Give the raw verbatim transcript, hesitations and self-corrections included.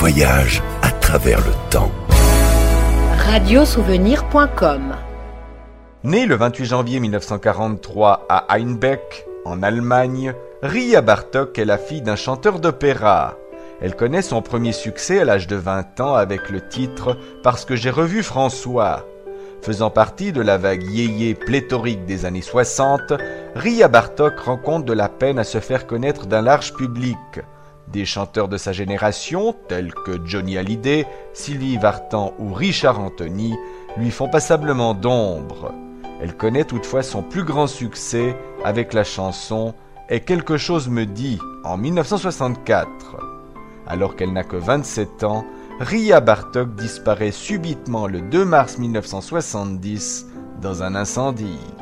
voyage à travers le temps. radiosouvenir point com. Née le vingt-huit janvier mille neuf cent quarante-trois à Einbeck, en Allemagne, Ria Bartók est la fille d'un chanteur d'opéra. Elle connaît son premier succès à l'âge de vingt ans avec le titre « Parce que j'ai revu François ». Faisant partie de la vague yéyé pléthorique des années soixante, Ria Bartók rencontre de la peine à se faire connaître d'un large public. Des chanteurs de sa génération, tels que Johnny Hallyday, Sylvie Vartan ou Richard Anthony, lui font passablement d'ombre. Elle connaît toutefois son plus grand succès avec la chanson « Et quelque chose me dit » en mille neuf cent soixante-quatre. Alors qu'elle n'a que vingt-sept ans, Ria Bartók disparaît subitement le deux mars mille neuf cent soixante-dix dans un incendie.